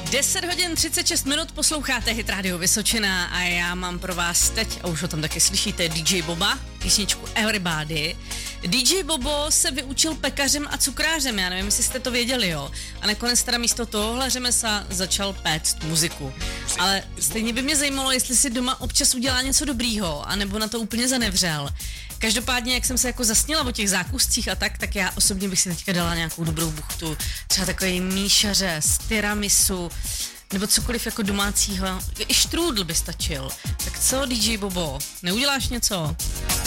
10 hodin 36 minut posloucháte Hit Radio Vysočina a já mám pro vás teď, a už ho tam taky slyšíte, DJ Boba, písničku Everybody. DJ Bobo se vyučil pekařem a cukrářem, já nevím, jestli jste to věděli, jo. A nakonec teda místo tohohle řemesla začal péct muziku. Ale stejně by mě zajímalo, jestli si doma občas udělá něco dobrýho, anebo na to úplně zanevřel. Každopádně, jak jsem se jako zasnila o těch zákuscích a tak já osobně bych si teďka dala nějakou dobrou buchtu. Třeba takový míšaře z tiramisu, nebo cokoliv jako domácího. I štrůdl by stačil. Tak co, DJ Bobo, neuděláš něco?